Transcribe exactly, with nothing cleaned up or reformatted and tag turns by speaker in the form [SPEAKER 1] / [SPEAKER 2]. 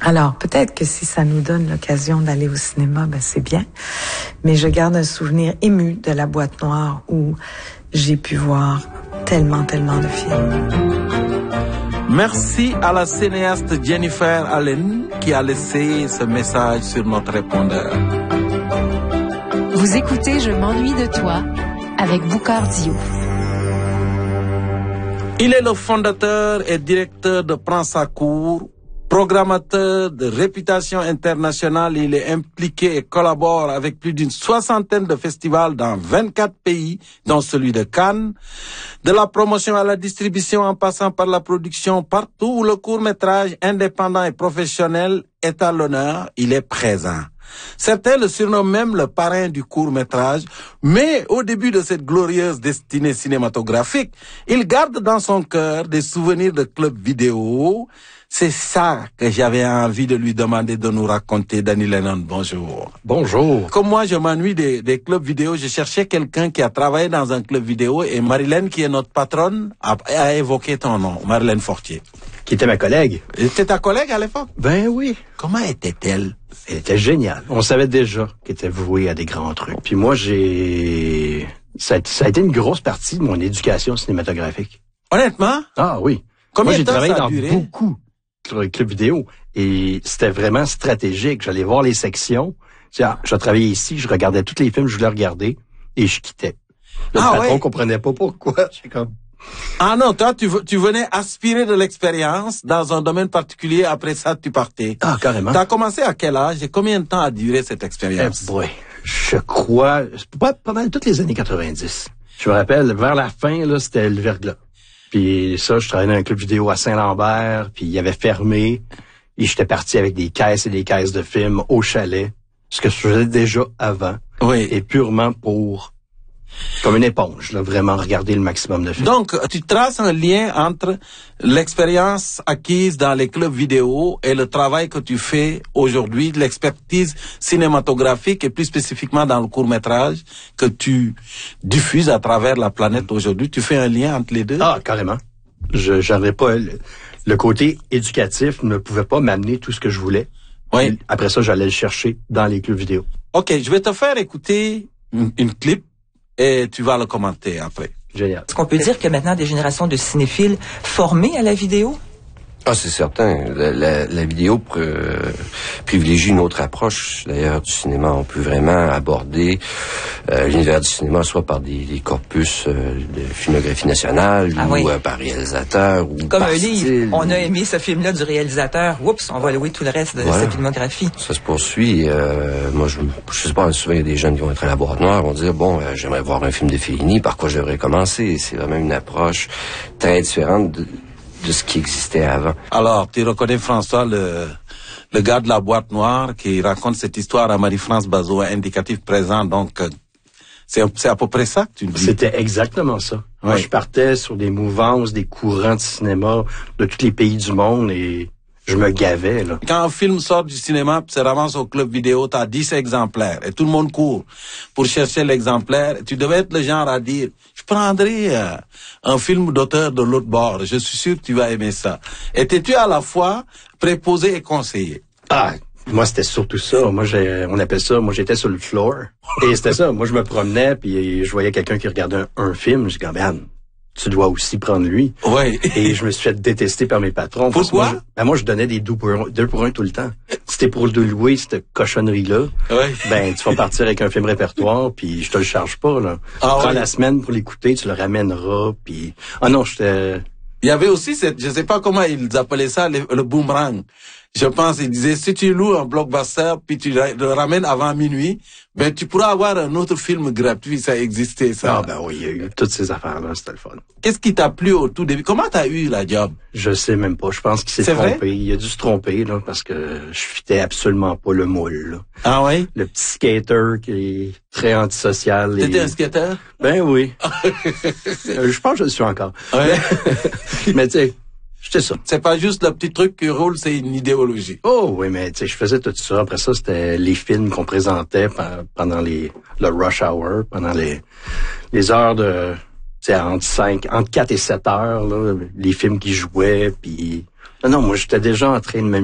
[SPEAKER 1] Alors, peut-être que si ça nous donne l'occasion d'aller au cinéma, ben c'est bien. Mais je garde un souvenir ému de la boîte noire où j'ai pu voir tellement, tellement de films.
[SPEAKER 2] Merci à la cinéaste Jennifer Allen qui a laissé ce message sur notre répondeur.
[SPEAKER 3] Vous écoutez Je m'ennuie de toi avec Boucard Diouf.
[SPEAKER 2] Il est le fondateur et directeur de Prends sa cour, programmateur de réputation internationale. Il est impliqué et collabore avec plus d'une soixantaine de festivals dans vingt-quatre pays, dont celui de Cannes. De la promotion à la distribution en passant par la production, partout où le court-métrage indépendant et professionnel est à l'honneur, il est présent. Certains le surnomment même le parrain du court-métrage, mais au début de cette glorieuse destinée cinématographique, il garde dans son cœur des souvenirs de club vidéo. C'est ça que j'avais envie de lui demander de nous raconter. Danny Lennon, bonjour.
[SPEAKER 4] Bonjour.
[SPEAKER 2] Comme moi, je m'ennuie des, des clubs vidéo. Je cherchais quelqu'un qui a travaillé dans un club vidéo et Marilyn, qui est notre patronne, a, a évoqué ton nom, Marilyn Fortier.
[SPEAKER 4] Qui était ma collègue.
[SPEAKER 2] Était ta collègue à l'époque?
[SPEAKER 4] Ben oui.
[SPEAKER 2] Comment était-elle?
[SPEAKER 4] Elle était géniale. On savait déjà qu'elle était vouée à des grands trucs. Puis moi, j'ai... Ça a, ça a été une grosse partie de mon éducation cinématographique.
[SPEAKER 2] Honnêtement?
[SPEAKER 4] Ah oui.
[SPEAKER 2] Combien
[SPEAKER 4] moi, j'ai
[SPEAKER 2] de temps
[SPEAKER 4] travaillé
[SPEAKER 2] ça a
[SPEAKER 4] dans
[SPEAKER 2] duré?
[SPEAKER 4] beaucoup de clubs vidéo. Et c'était vraiment stratégique. J'allais voir les sections. Je, ah, je travaillais ici, je regardais tous les films que je voulais regarder et je quittais. Le
[SPEAKER 2] ah,
[SPEAKER 4] patron
[SPEAKER 2] ouais?
[SPEAKER 4] comprenait pas pourquoi. J'ai comme...
[SPEAKER 2] Ah non, toi, tu, tu venais aspirer de l'expérience dans un domaine particulier. Après ça, tu partais.
[SPEAKER 4] Ah, carrément.
[SPEAKER 2] T'as commencé à quel âge et combien de temps a duré cette expérience?
[SPEAKER 4] Eh boy, je crois, pas, pas mal toutes les années quatre-vingt-dix. Je me rappelle, vers la fin, là, c'était le verglas. Puis ça, je travaillais dans un club vidéo à Saint-Lambert, puis il avait fermé. Et j'étais parti avec des caisses et des caisses de films au chalet. Ce que je faisais déjà avant.
[SPEAKER 2] Oui.
[SPEAKER 4] Et purement pour... Comme une éponge, là, vraiment regarder le maximum de films.
[SPEAKER 2] Donc, tu traces un lien entre l'expérience acquise dans les clubs vidéo et le travail que tu fais aujourd'hui, l'expertise cinématographique et plus spécifiquement dans le court-métrage que tu diffuses à travers la planète aujourd'hui. Tu fais un lien entre les deux?
[SPEAKER 4] Ah, carrément. Je j'avais pas... Le, le côté éducatif ne pouvait pas m'amener tout ce que je voulais.
[SPEAKER 2] Oui.
[SPEAKER 4] Après ça, j'allais le chercher dans les clubs vidéo.
[SPEAKER 2] OK, je vais te faire écouter une, une clip. Et tu vas le commenter après.
[SPEAKER 4] Génial.
[SPEAKER 5] Est-ce qu'on peut dire que maintenant des générations de cinéphiles formés à la vidéo?
[SPEAKER 6] Ah, c'est certain. La, la, la vidéo euh, privilégie une autre approche, d'ailleurs, du cinéma. On peut vraiment aborder euh, l'univers du cinéma soit par des, des corpus euh, de filmographie nationale
[SPEAKER 5] ah,
[SPEAKER 6] ou
[SPEAKER 5] oui.
[SPEAKER 6] euh, par réalisateur ou
[SPEAKER 5] comme
[SPEAKER 6] par
[SPEAKER 5] un livre.
[SPEAKER 6] style.
[SPEAKER 5] On a aimé ce film-là du réalisateur. Oups, on va louer tout le reste de
[SPEAKER 6] voilà.
[SPEAKER 5] sa filmographie.
[SPEAKER 6] Ça se poursuit. Euh, moi, je, je sais pas, souvent il y a des jeunes qui vont être à la boîte noire, vont dire bon, euh, j'aimerais voir un film de Fellini. Par quoi je devrais commencer? C'est vraiment une approche très différente de de ce qui existait avant.
[SPEAKER 2] Alors, tu reconnais François, le, le gars de la boîte noire qui raconte cette histoire à Marie-France Bazot, indicatif présent, donc c'est, c'est à peu près ça que tu me dis.
[SPEAKER 4] C'était exactement ça.
[SPEAKER 2] Oui.
[SPEAKER 4] Moi, je partais sur des mouvances, des courants de cinéma de tous les pays du monde et je me gavais, là.
[SPEAKER 2] Quand un film sort du cinéma, puis se ramasse au club vidéo, t'as dix exemplaires et tout le monde court pour chercher l'exemplaire. Tu devais être le genre à dire, je prendrai euh, un film d'auteur de l'autre bord. Je suis sûr que tu vas aimer ça. Étais-tu à la fois préposé et conseillé?
[SPEAKER 4] Ah, moi, c'était surtout ça. Moi, j'ai, on appelle ça, moi, j'étais sur le floor. Et c'était ça. Moi, je me promenais, puis je voyais quelqu'un qui regardait un, un film. Je dis, ben, tu dois aussi prendre lui.
[SPEAKER 2] Oui.
[SPEAKER 4] Et je me suis fait détester par mes patrons.
[SPEAKER 2] Pourquoi?
[SPEAKER 4] Moi, je, ben moi, je donnais des deux pour un, deux pour un tout le temps. C'était pour le louer, cette cochonnerie-là.
[SPEAKER 2] Oui.
[SPEAKER 4] Ben, tu vas partir avec un film répertoire, puis je te le charge pas, là.
[SPEAKER 2] Ah,
[SPEAKER 4] Prends
[SPEAKER 2] oui.
[SPEAKER 4] la semaine pour l'écouter, tu le ramèneras, puis... Ah non, j'étais...
[SPEAKER 2] Il y avait aussi cette, je sais pas comment ils appelaient ça, le, le boomerang. Je pense, ils disaient, si tu loues un blockbuster, puis tu le ramènes avant minuit, ben, tu pourras avoir un autre film gratuit, ça existait, ça.
[SPEAKER 4] Ah, ben oui, il y a eu toutes ces affaires-là, c'était le fun.
[SPEAKER 2] Qu'est-ce qui t'a plu au tout début? Comment t'as eu la job?
[SPEAKER 4] Je sais même pas, je pense qu'il s'est
[SPEAKER 2] C'est vrai?
[SPEAKER 4] trompé. Il a dû se tromper, là, parce que je fitais absolument pas le moule, là.
[SPEAKER 2] Ah oui?
[SPEAKER 4] Le petit skater qui est très antisocial.
[SPEAKER 2] T'étais
[SPEAKER 4] et...
[SPEAKER 2] un skater?
[SPEAKER 4] Ben oui. Euh, je pense que je le suis encore.
[SPEAKER 2] Ouais.
[SPEAKER 4] Mais tu sais, j'étais ça.
[SPEAKER 2] C'est pas juste le petit truc qui roule, c'est une idéologie.
[SPEAKER 4] Oh oui, mais tu sais, je faisais tout ça. Après ça, c'était les films qu'on présentait pe- pendant les le rush hour, pendant les les heures de, tu sais, entre cinq, entre quatre et sept heures, là, les films qui jouaient, puis non, non, moi j'étais déjà en train de me